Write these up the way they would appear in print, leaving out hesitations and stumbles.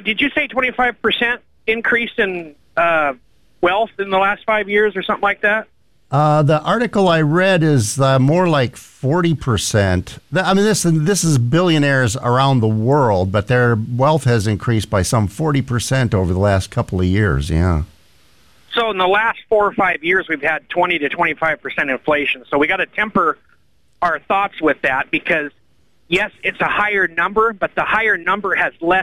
did you say 25% increase in wealth in the last 5 years or something like that? The article I read is more like 40%. I mean, this is billionaires around the world, but their wealth has increased by some 40% over the last couple of years, yeah. So in the last 4 or 5 years, we've had 20 to 25% inflation. So we got to temper our thoughts with that because, yes, it's a higher number, but the higher number has less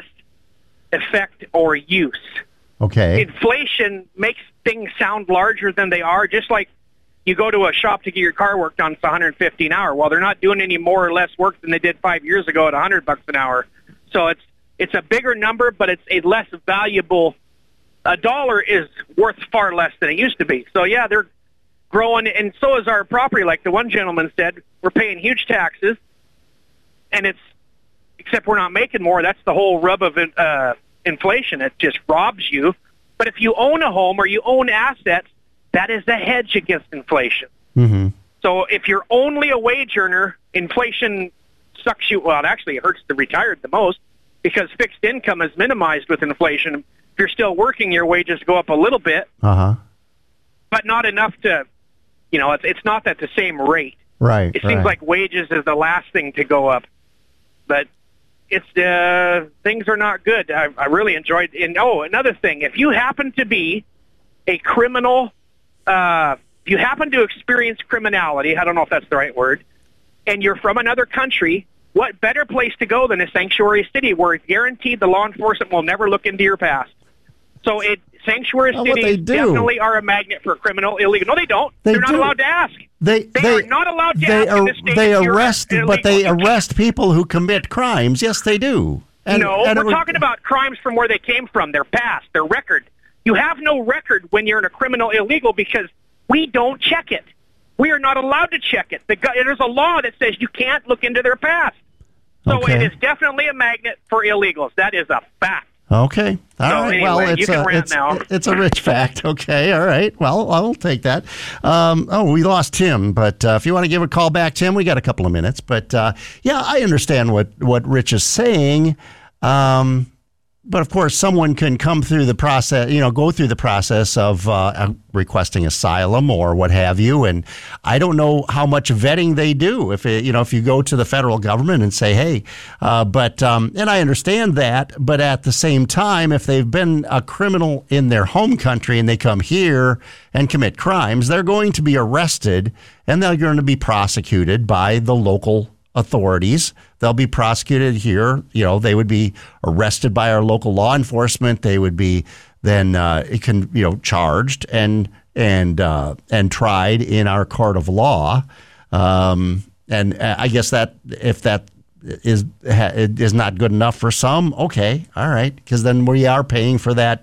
effect or use. Okay. Inflation makes things sound larger than they are, just like you go to a shop to get your car worked on, it's $150 an hour. Well, they're not doing any more or less work than they did 5 years ago at $100 an hour. So it's a bigger number, but it's a less valuable. A dollar is worth far less than it used to be. So, yeah, they're growing, and so is our property. Like the one gentleman said, we're paying huge taxes, and except we're not making more. That's the whole rub of inflation. It just robs you. But if you own a home or you own assets, that is a hedge against inflation. Mm-hmm. So if you're only a wage earner, inflation sucks you. Well, it hurts the retired the most because fixed income is minimized with inflation. If you're still working, your wages go up a little bit, but not enough to, it's not at the same rate. Right. It seems like wages is the last thing to go up, but it's things are not good. I really enjoyed. And another thing, if you happen to be a criminal. If you happen to experience criminality, I don't know if that's the right word, and you're from another country, what better place to go than a sanctuary city where it's guaranteed the law enforcement will never look into your past? So sanctuary cities definitely are a magnet for criminal, illegal. No, they don't. They're not allowed to ask. They are not allowed to ask in this state. They arrest people who commit crimes. Yes, they do. We're talking about crimes from where they came from, their past, their record. You have no record when you're in a criminal illegal because we don't check it. We are not allowed to check it. There's a law that says you can't look into their past. So It is definitely a magnet for illegals. That is a fact. Okay. All right. Anyway, well, it's a rich fact. Okay. All right. Well, I'll take that. We lost Tim, but if you want to give a call back, Tim, we got a couple of minutes. But I understand what Rich is saying. But of course, someone can come through the process, go through the process of requesting asylum or what have you. And I don't know how much vetting they do. If you go to the federal government and say, hey, and I understand that. But at the same time, if they've been a criminal in their home country and they come here and commit crimes, they're going to be arrested and they're going to be prosecuted by the local authorities. They'll be prosecuted here. They would be arrested by our local law enforcement. They would be then charged and tried in our court of law. And I guess that if that is not good enough for some, okay, all right, because then we are paying for that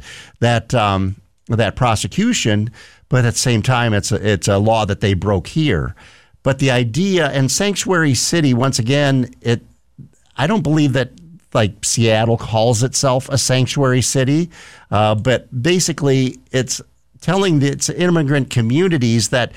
prosecution. But at the same time, it's a law that they broke here. But the idea, and Sanctuary City, once again, I don't believe that like Seattle calls itself a sanctuary city, but basically it's telling its immigrant communities that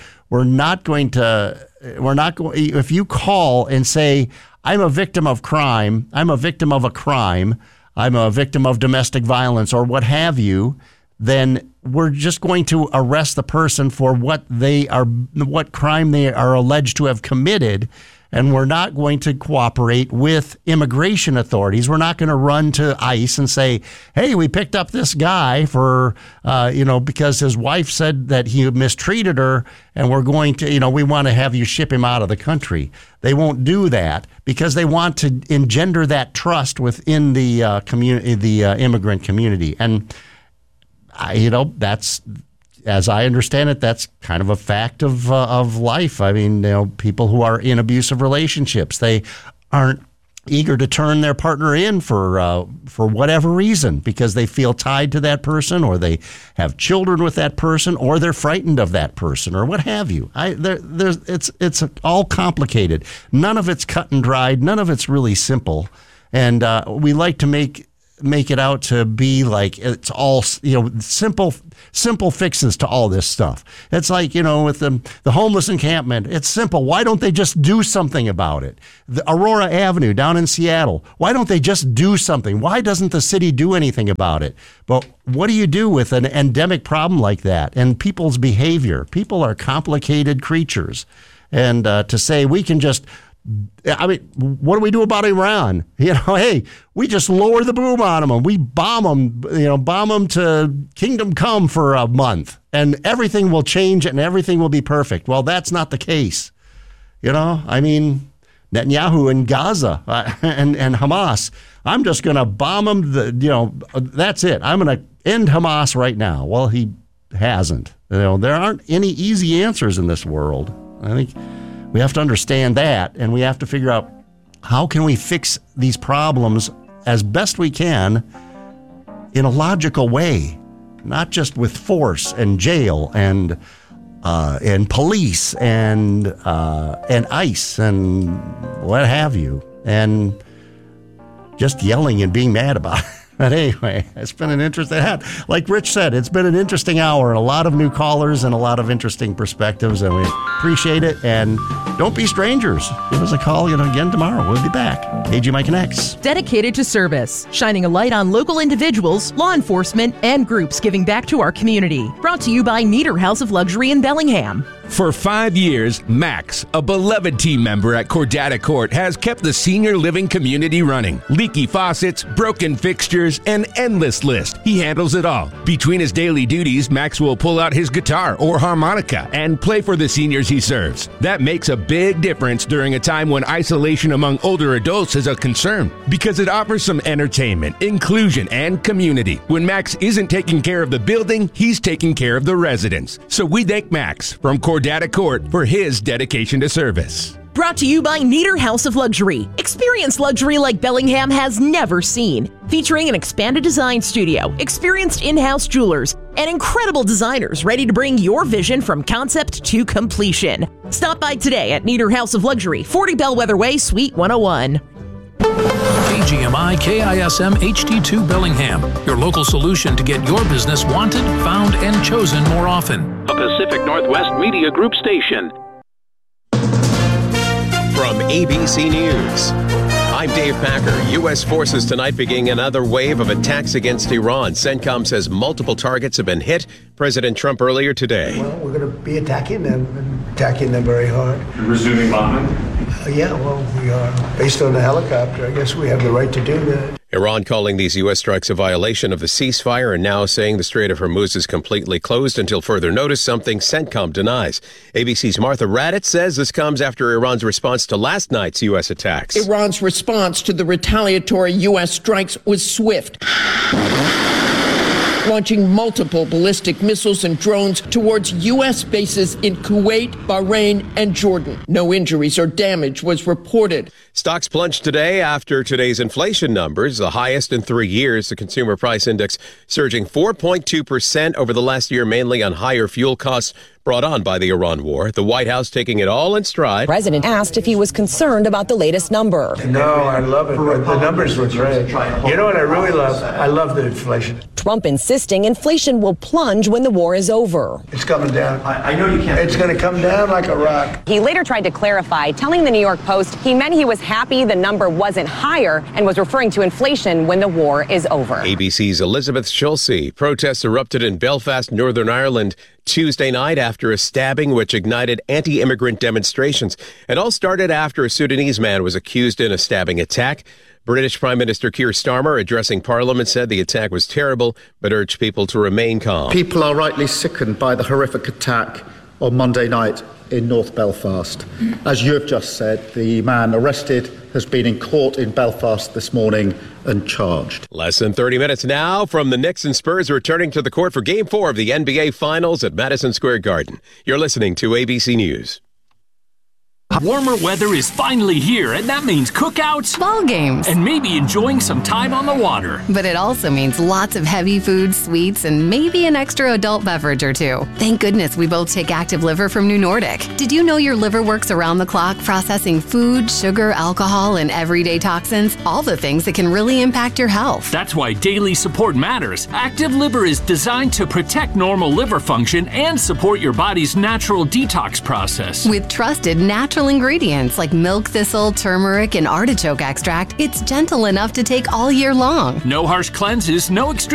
if you call and say, I'm a victim of crime, I'm a victim of a crime, I'm a victim of domestic violence or what have you, then we're just going to arrest the person for what crime they are alleged to have committed, and we're not going to cooperate with immigration authorities. We're not going to run to ICE and say, hey, we picked up this guy for, because his wife said that he mistreated her, and we're going to, we want to have you ship him out of the country. They won't do that because they want to engender that trust within the community, the immigrant community. And that's, as I understand it, that's kind of a fact of life. I mean, people who are in abusive relationships, they aren't eager to turn their partner in for whatever reason because they feel tied to that person, or they have children with that person, or they're frightened of that person, or what have you. It's all complicated. None of it's cut and dried. None of it's really simple. And we like to make make it out to be like it's all, simple fixes to all this stuff. It's like, with the homeless encampment, it's simple. Why don't they just do something about it? The Aurora Avenue down in Seattle, why don't they just do something? Why doesn't the city do anything about it? But what do you do with an endemic problem like that and people's behavior? People are complicated creatures. And to say we can just, what do we do about Iran? Hey, we just lower the boom on them. We bomb them to kingdom come for a month and everything will change and everything will be perfect. Well, that's not the case. Netanyahu in Gaza and Hamas, I'm just going to bomb them. That's it. I'm going to end Hamas right now. Well, he hasn't. There aren't any easy answers in this world. I think we have to understand that, and we have to figure out how can we fix these problems as best we can in a logical way, not just with force and jail and police and ICE and what have you, and just yelling and being mad about it. But anyway, it's been an interesting, like Rich said, it's been an interesting hour and a lot of new callers and a lot of interesting perspectives, and we appreciate it. And don't be strangers. Give us a call again tomorrow. We'll be back. KGMI Connects. Dedicated to service, shining a light on local individuals, law enforcement, and groups giving back to our community. Brought to you by Nieder House of Luxury in Bellingham. For 5 years, Max, a beloved team member at Cordata Court, has kept the senior living community running. Leaky faucets, broken fixtures, an endless list. He handles it all. Between his daily duties, Max will pull out his guitar or harmonica and play for the seniors he serves. That makes a big difference during a time when isolation among older adults is a concern, because it offers some entertainment, inclusion, and community. When Max isn't taking care of the building, he's taking care of the residents. So we thank Max from Cordata Court for his dedication to service. Brought to you by Nieder House of Luxury. Experience luxury like Bellingham has never seen. Featuring an expanded design studio, experienced in-house jewelers, and incredible designers ready to bring your vision from concept to completion. Stop by today at Nieder House of Luxury, 40 Bellwether Way, Suite 101. KGMI KISM HD2 Bellingham, your local solution to get your business wanted, found, and chosen more often. A Pacific Northwest Media Group station. From ABC News, I'm Dave Packer. U.S. forces tonight beginning another wave of attacks against Iran. CENTCOM says multiple targets have been hit. President Trump earlier today. Well, we're going to be attacking them very hard. You're resuming bombing? Yeah, well, we are. Based on the helicopter, I guess we have the right to do that. Iran calling these U.S. strikes a violation of the ceasefire and now saying the Strait of Hormuz is completely closed until further notice, something CENTCOM denies. ABC's Martha Raddatz says this comes after Iran's response to last night's U.S. attacks. Iran's response to the retaliatory U.S. strikes was swift, launching multiple ballistic missiles and drones towards U.S. bases in Kuwait, Bahrain, and Jordan. No injuries or damage was reported. Stocks plunged today after today's inflation numbers, the highest in 3 years. The consumer price index surging 4.2% over the last year, mainly on higher fuel costs brought on by the Iran war. The White House taking it all in stride. The president asked if he was concerned about the latest number. No, I love it. The numbers were great. You know what I really love? I love the inflation. Trump insisting inflation will plunge when the war is over. It's coming down. I know you can't. It's going to come down like a rock. He later tried to clarify, telling the New York Post he meant he was happy the number wasn't higher and was referring to inflation when the war is over. ABC's Elizabeth Schulze. Protests erupted in Belfast, Northern Ireland, Tuesday night after a stabbing which ignited anti-immigrant demonstrations. It all started after a Sudanese man was accused in a stabbing attack. British Prime Minister Keir Starmer, addressing Parliament, said the attack was terrible, but urged people to remain calm. People are rightly sickened by the horrific attack on Monday night in North Belfast. As you have just said, the man arrested has been in court in Belfast this morning and charged. Less than 30 minutes now from the Knicks and Spurs returning to the court for Game 4 of the NBA Finals at Madison Square Garden. You're listening to ABC News. Warmer weather is finally here, and that means cookouts, ball games, and maybe enjoying some time on the water. But it also means lots of heavy food, sweets, and maybe an extra adult beverage or two. Thank goodness we both take Active Liver from New Nordic. Did you know your liver works around the clock processing food, sugar, alcohol, and everyday toxins? All the things that can really impact your health. That's why daily support matters. Active Liver is designed to protect normal liver function and support your body's natural detox process. With trusted natural ingredients like milk thistle, turmeric, and artichoke extract, it's gentle enough to take all year long. No harsh cleanses, no extreme